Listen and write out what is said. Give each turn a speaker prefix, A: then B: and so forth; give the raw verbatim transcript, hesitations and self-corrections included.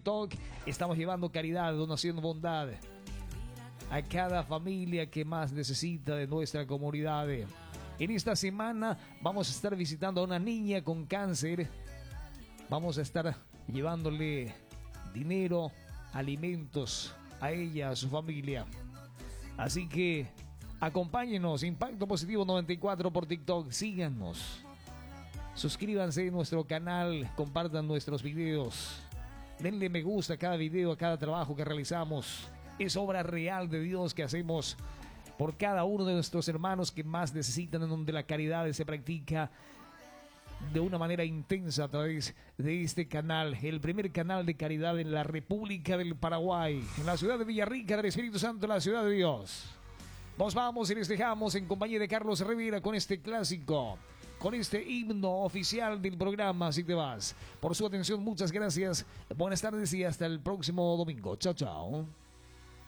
A: TikTok. Estamos llevando caridad, donación, bondad a cada familia que más necesita de nuestra comunidad. En esta semana vamos a estar visitando a una niña con cáncer. Vamos a estar llevándole dinero, alimentos a ella, a su familia. Así que acompáñenos, Impacto Positivo noventa y cuatro por TikTok. Síganos. Suscríbanse a nuestro canal, compartan nuestros videos. Denle me gusta a cada video, a cada trabajo que realizamos. Es obra real de Dios que hacemos por cada uno de nuestros hermanos que más necesitan, en donde la caridad se practica de una manera intensa a través de este canal, el primer canal de caridad en la República del Paraguay, en la ciudad de Villarrica del Espíritu Santo, la ciudad de Dios. Nos vamos y les dejamos en compañía de Carlos Rivera con este clásico, con este himno oficial del programa Así Te Vas. Por su atención, muchas gracias, buenas tardes y hasta el próximo domingo. Chao, chao.